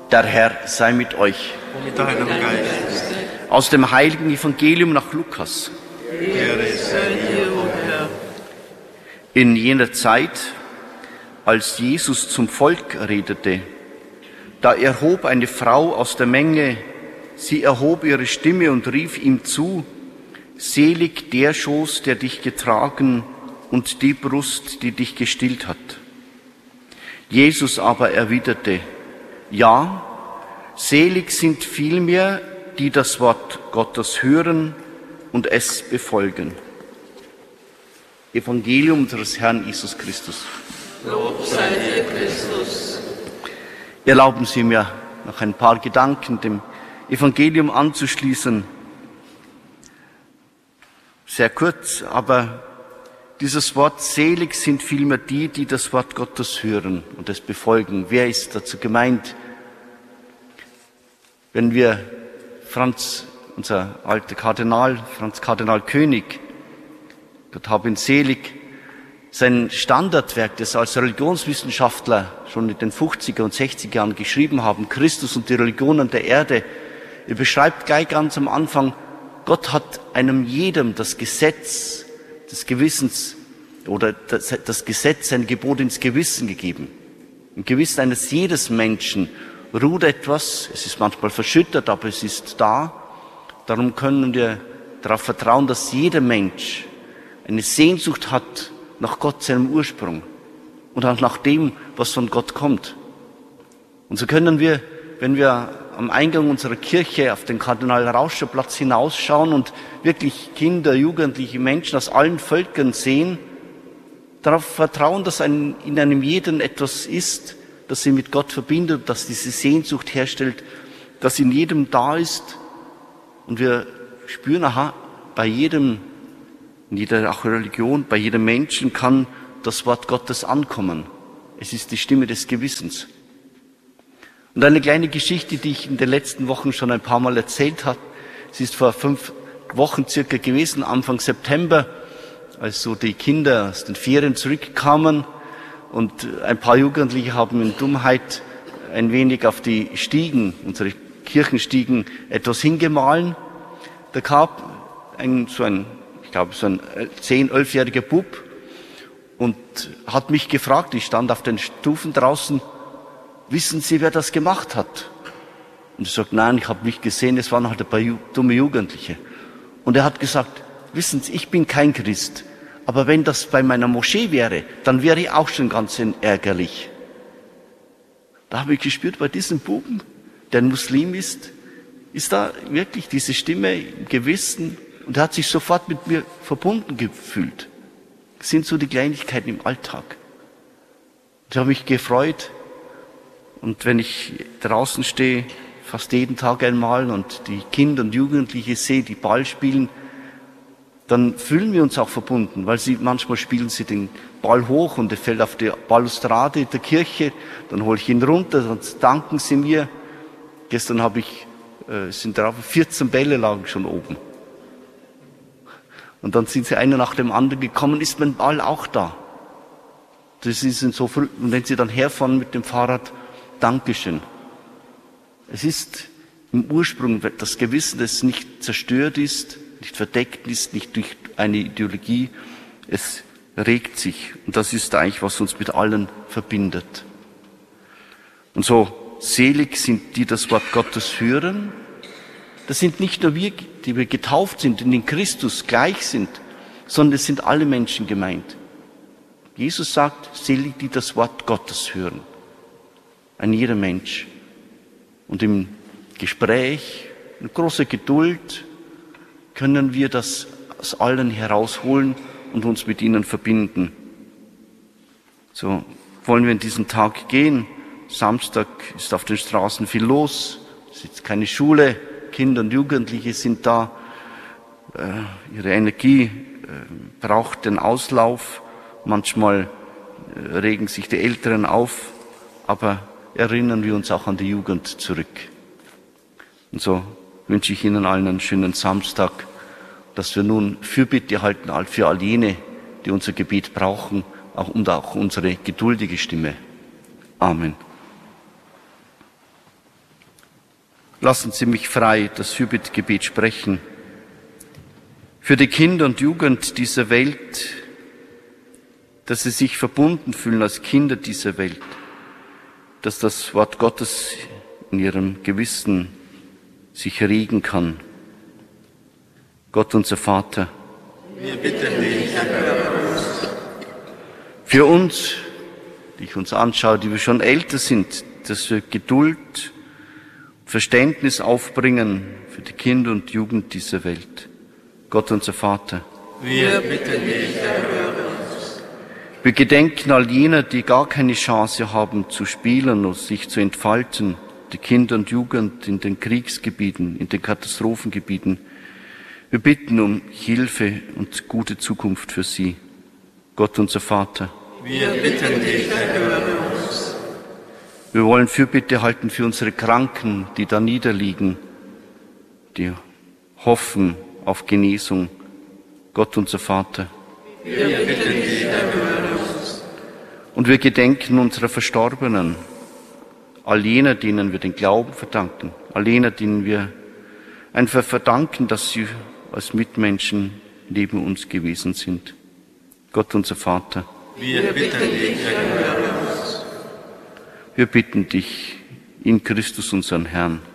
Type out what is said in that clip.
Der Herr sei mit euch. Und mit deinem Geist. Aus dem heiligen Evangelium nach Lukas. Ehre sei dir, o Herr. In jener Zeit, als Jesus zum Volk redete, da erhob eine Frau aus der Menge, sie erhob ihre Stimme und rief ihm zu: Selig der Schoß, der dich getragen, und die Brust, die dich gestillt hat. Jesus aber erwiderte: Ja, selig sind vielmehr, die das Wort Gottes hören und es befolgen. Evangelium unseres Herrn Jesus Christus. Lob sei dir, Christus. Erlauben Sie mir, noch ein paar Gedanken dem Evangelium anzuschließen. Sehr kurz, aber dieses Wort selig sind vielmehr die, die das Wort Gottes hören und es befolgen. Wer ist dazu gemeint? Wenn wir unser alter Kardinal, Franz Kardinal König, Gott hab ihn selig, sein Standardwerk, das als Religionswissenschaftler schon in den 50er und 60er Jahren geschrieben haben, Christus und die Religionen der Erde, er beschreibt gleich ganz am Anfang, Gott hat einem jedem das Gesetz des Gewissens oder das Gesetz, sein Gebot ins Gewissen gegeben. Im Gewissen eines jedes Menschen ruht etwas, es ist manchmal verschüttet, aber es ist da. Darum können wir darauf vertrauen, dass jeder Mensch eine Sehnsucht hat nach Gott, seinem Ursprung und auch nach dem, was von Gott kommt. Und so können wir, wenn wir am Eingang unserer Kirche auf den Kardinal-Rauscher-Platz hinausschauen und wirklich Kinder, Jugendliche, Menschen aus allen Völkern sehen, darauf vertrauen, dass in einem jeden etwas ist, das sie mit Gott verbindet, dass diese Sehnsucht herstellt, dass in jedem da ist. Und wir spüren, bei jedem, in jeder auch Religion, bei jedem Menschen kann das Wort Gottes ankommen. Es ist die Stimme des Gewissens. Und eine kleine Geschichte, die ich in den letzten Wochen schon ein paar Mal erzählt habe. Es ist vor 5 Wochen circa gewesen, Anfang September, als so die Kinder aus den Ferien zurückkamen und ein paar Jugendliche haben in Dummheit ein wenig auf die Stiegen, unsere Kirchenstiegen, etwas hingemahlen. Da kam ein 10-, 11-jähriger Bub und hat mich gefragt, ich stand auf den Stufen draußen: Wissen Sie, wer das gemacht hat? Und ich sagte: Nein, ich habe nicht gesehen, es waren halt ein paar dumme Jugendliche. Und er hat gesagt: Wissen Sie, ich bin kein Christ, aber wenn das bei meiner Moschee wäre, dann wäre ich auch schon ganz ärgerlich. Da habe ich gespürt, bei diesem Buben, der ein Muslim ist da wirklich diese Stimme im Gewissen, und er hat sich sofort mit mir verbunden gefühlt. Das sind so die Kleinigkeiten im Alltag. Ich habe mich gefreut. Und wenn ich draußen stehe, fast jeden Tag einmal, und die Kinder und Jugendliche sehe, die Ball spielen, dann fühlen wir uns auch verbunden, weil manchmal spielen sie den Ball hoch und er fällt auf die Balustrade der Kirche, dann hole ich ihn runter, dann danken sie mir. Gestern sind drauf 14 Bälle lagen schon oben. Und dann sind sie einer nach dem anderen gekommen, ist mein Ball auch da. Das ist so früh. Und wenn sie dann herfahren mit dem Fahrrad, Dankeschön. Es ist im Ursprung das Gewissen, das nicht zerstört ist, nicht verdeckt ist, nicht durch eine Ideologie. Es regt sich. Und das ist eigentlich, was uns mit allen verbindet. Und so selig sind, die das Wort Gottes hören. Das sind nicht nur wir, die wir getauft sind und in Christus gleich sind, sondern es sind alle Menschen gemeint. Jesus sagt, selig, die das Wort Gottes hören. Ein jeder Mensch. Und im Gespräch, mit großer Geduld, können wir das aus allen herausholen und uns mit ihnen verbinden. So wollen wir in diesen Tag gehen. Samstag ist auf den Straßen viel los. Es ist jetzt keine Schule. Kinder und Jugendliche sind da. Ihre Energie braucht den Auslauf. Manchmal regen sich die Älteren auf, aber erinnern wir uns auch an die Jugend zurück. Und so wünsche ich Ihnen allen einen schönen Samstag, dass wir nun Fürbitte halten für all jene, die unser Gebet brauchen, und auch unsere geduldige Stimme. Amen. Lassen Sie mich frei das Fürbittgebet sprechen. Für die Kinder und Jugend dieser Welt, dass sie sich verbunden fühlen als Kinder dieser Welt, dass das Wort Gottes in ihrem Gewissen sich regen kann. Gott, unser Vater, Wir bitten dich, erhöre uns. für uns, die ich uns anschaue, die wir schon älter sind, dass wir Geduld, Verständnis aufbringen für die Kinder und Jugend dieser Welt. Gott, unser Vater. Wir bitten dich, erhöre uns. Wir gedenken all jener, die gar keine Chance haben zu spielen und sich zu entfalten, die Kinder und Jugend in den Kriegsgebieten, in den Katastrophengebieten. Wir bitten um Hilfe und gute Zukunft für sie. Gott, unser Vater. Wir bitten dich, erhöre uns. Wir wollen Fürbitte halten für unsere Kranken, die da niederliegen, die hoffen auf Genesung. Gott, unser Vater. Wir bitten dich, erhöre uns. Und wir gedenken unserer Verstorbenen, all jener, denen wir den Glauben verdanken, all jener, denen wir einfach verdanken, dass sie als Mitmenschen neben uns gewesen sind. Gott, unser Vater. Wir bitten dich, erhöre uns. Wir bitten dich in Christus, unseren Herrn.